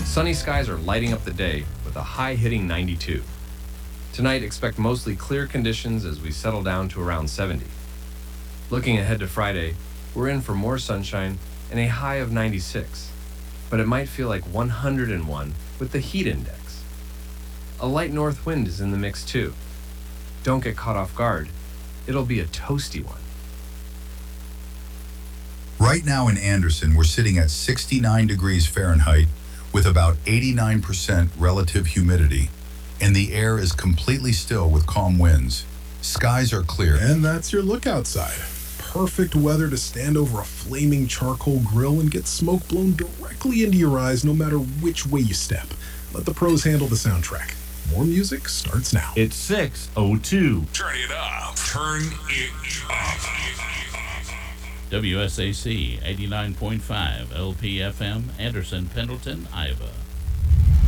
Sunny skies are lighting up the day with a high hitting 92. Tonight, expect mostly clear conditions as we settle down to around 70. Looking ahead to Friday, we're in for more sunshine and a high of 96, but it might feel like 101 with the heat index. A light north wind is in the mix too. Don't get caught off guard. It'll be a toasty one. Right now in Anderson, we're sitting at 69 degrees Fahrenheit with about 89% relative humidity, and the air is completely still with calm winds. Skies are clear. And that's your look outside. Perfect weather to stand over a flaming charcoal grill and get smoke blown directly into your eyes no matter which way you step. Let the pros handle the soundtrack. More music starts now. It's 6:02. Turn it up. Turn it up. WSAC 89.5 LPFM, Anderson, Pendleton, Iowa.